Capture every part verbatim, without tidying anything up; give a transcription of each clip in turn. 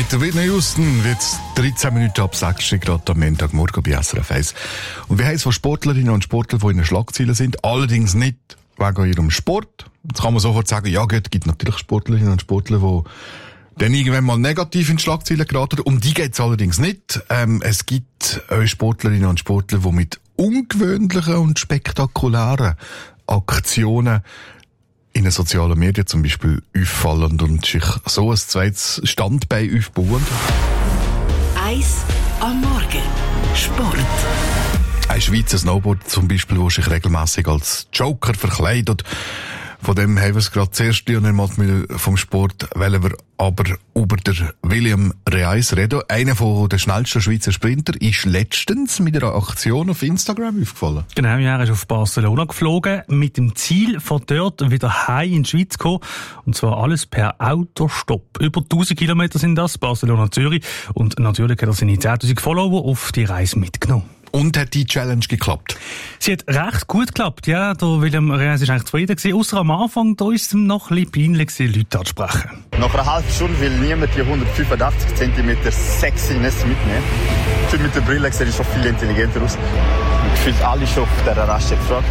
Mit der Whitney Houston wird es dreizehn Minuten ab sechs Grad am Montagmorgen bei S R F eins. Und wir haben es von Sportlerinnen und Sportlern, die in den Schlagzeilen sind, allerdings nicht wegen ihrem Sport. Jetzt kann man sofort sagen, ja, es gibt natürlich Sportlerinnen und Sportler, die dann irgendwann mal negativ in die Schlagzeilen geraten. Um die geht es allerdings nicht. Ähm, es gibt äh, Sportlerinnen und Sportler, die mit ungewöhnlichen und spektakulären Aktionen in den sozialen Medien zum Beispiel auffallen und sich so ein zweites Standbein aufbauen. Eis am Morgen. Sport. Ein Schweizer Snowboard zum Beispiel, der sich regelmässig als Joker verkleidet. Von dem haben wir es gerade zuerst Lionel Mattmüller vom Sport, wollen wir aber über den William Reis reden. Einer der schnellsten Schweizer Sprinter ist letztens mit einer Aktion auf Instagram aufgefallen. Genau, ja, er ist auf Barcelona geflogen, mit dem Ziel, von dort wieder heim in die Schweiz zu kommen. Und zwar alles per Autostopp. Über tausend Kilometer sind das, Barcelona-Zürich. Und natürlich hat er seine zehntausend Follower auf die Reise mitgenommen. Und hat die Challenge geklappt? Sie hat recht gut geklappt, ja. Der William Reis war eigentlich zufrieden gewesen. Ausser am Anfang, da ist es ihm noch ein bisschen peinlich gewesen, Leute anzusprechen. Nach einer halben Stunde will niemand die hundertfünfundachtzig Zentimeter Sexiness mitnehmen. Ich finde, mit der Brille sehe ich schon viel intelligenter aus. Ich finde alle schon auf der Raststätte gefragt.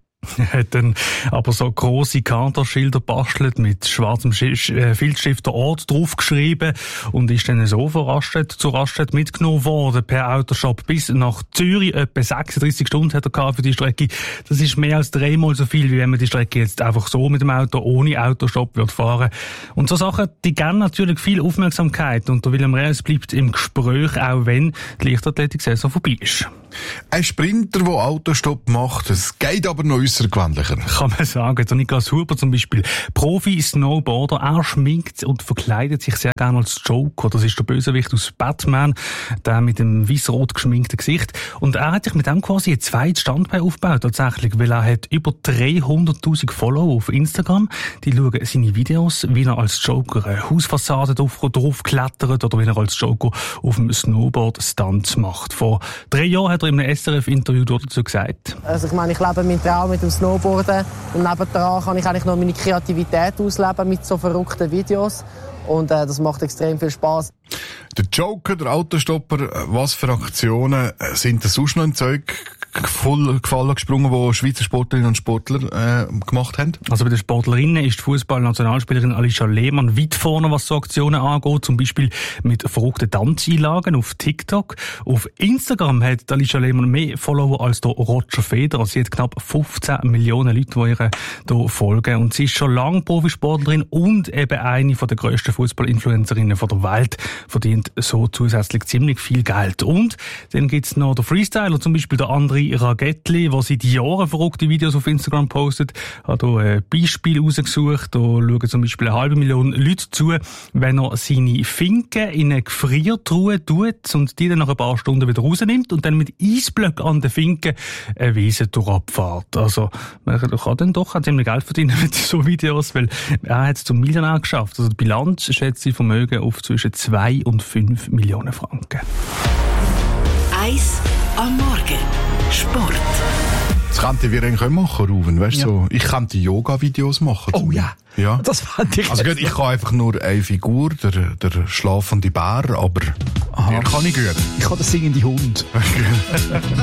Er hat dann aber so grosse Kanterschilder bastelt mit schwarzem Filzstift der Ort draufgeschrieben und ist dann so von Raststätte zu Raststätte mitgenommen worden per Autoshop bis nach Zürich. Etwa sechsunddreissig Stunden hat er für die Strecke. Das ist mehr als dreimal so viel, wie wenn man die Strecke jetzt einfach so mit dem Auto ohne Autoshop wird fahren. Und so Sachen, die geben natürlich viel Aufmerksamkeit und der William Reis bleibt im Gespräch, auch wenn die Leichtathletik-Saison vorbei ist. Ein Sprinter, der Autostopp macht, es geht aber noch außergewöhnlicher. Kann man sagen. Der Niklas Huber zum Beispiel, Profi-Snowboarder, er schminkt und verkleidet sich sehr gerne als Joker. Das ist der Bösewicht aus Batman, der mit dem weiss-rot geschminkten Gesicht. Und er hat sich mit dem quasi ein zweites Standbein aufgebaut, tatsächlich, weil er hat über dreihunderttausend Follower auf Instagram. Die schauen seine Videos, wie er als Joker eine Hausfassade drauf, drauf klettert oder wie er als Joker auf dem Snowboard Stunts macht. Vor drei Jahren hat er in einem S R F-Interview dazu gesagt. Also ich meine, ich lebe meinen Traum mit dem Snowboarden und nebendran kann ich eigentlich noch meine Kreativität ausleben mit so verrückten Videos und äh, das macht extrem viel Spass. Der Joker, der Autostopper, was für Aktionen sind da sonst noch im Zeug voll gefallen gesprungen, die Schweizer Sportlerinnen und Sportler äh, gemacht haben? Also bei den Sportlerinnen ist die Fußball-Nationalspielerin Alicia Lehmann weit vorne, was so Aktionen angeht, zum Beispiel mit verrückten Tanzeinlagen auf TikTok. Auf Instagram hat Alicia Lehmann mehr Follower als der Roger Federer. Sie hat knapp fünfzehn Millionen Leute, die ihr hier folgen. Und sie ist schon lange Profisportlerin und eben eine der grössten Fußball-Influencerinnen der Welt, verdient so zusätzlich ziemlich viel Geld. Und dann gibt's noch den Freestyler, zum Beispiel der André Ragettli, der seit Jahren verrückte Videos auf Instagram postet. Hat hier ein Beispiel rausgesucht. Da schauen zum Beispiel eine halbe Million Leute zu, wenn er seine Finken in eine Gefriertruhe tut und die dann nach ein paar Stunden wieder rausnimmt und dann mit Eisblöcken an den Finken eine Wiese durchabfährt. Also man kann dann doch auch ziemlich Geld verdienen mit so Videos, weil er hat es zum Millionär geschafft. Also die Bilanz schätzt sie Vermögen auf zwischen zwei und fünf Millionen Franken. Eis am Morgen. Sport. Das könnten wir eigentlich auch machen, Ruven. Weißt, ja. so, ich könnte Yoga-Videos machen. Oh ja. ja. Das fand ich. Also gut, ich kann einfach nur eine Figur, der, der schlafende Bär, aber Aha. der kann ich gut. Ich kann den singenden Hund.